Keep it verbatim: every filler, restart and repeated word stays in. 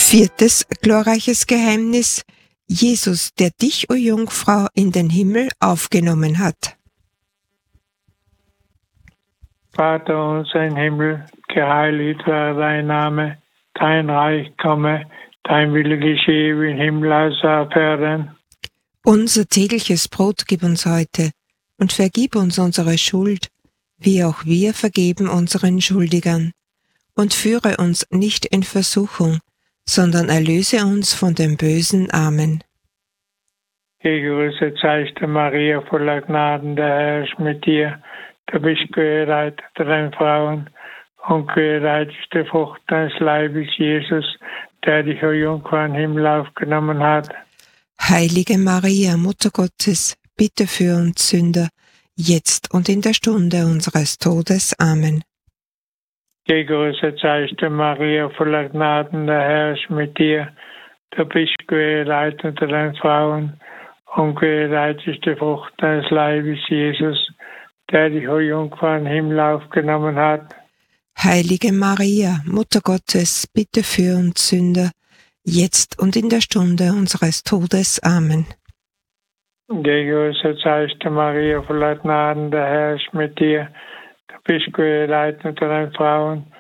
Viertes glorreiches Geheimnis: Jesus, der dich, o Jungfrau, in den Himmel aufgenommen hat. Vater unser im Himmel, geheiligt werde dein Name, dein Reich komme, dein Wille geschehe wie im Himmel als auf Erden. Unser tägliches Brot gib uns heute und vergib uns unsere Schuld, wie auch wir vergeben unseren Schuldigern. Und führe uns nicht in Versuchung, sondern erlöse uns von dem Bösen. Amen. Gegrüßet seist du, Maria, voller Gnaden, der Herr ist mit dir. Du bist geehrt unter den Frauen, und geehrt ist die Frucht deines Leibes, Jesus, der dich, o Jungfrau, in den Himmel aufgenommen hat. Heilige Maria, Mutter Gottes, bitte für uns Sünder, jetzt und in der Stunde unseres Todes. Amen. Gegrüßet seist du, Maria, voller Gnaden, der Herr ist mit dir. Du bist geehrt unter den Frauen, und geehrt ist die Frucht deines Leibes, Jesus, der dich, o Jungfrau, in den Himmel aufgenommen hat. Heilige Maria, Mutter Gottes, bitte für uns Sünder, jetzt und in der Stunde unseres Todes. Amen. Gegrüßet seist du, Maria, voller Gnaden, der Herr ist mit dir. Du bist geehrt unter den Frauen,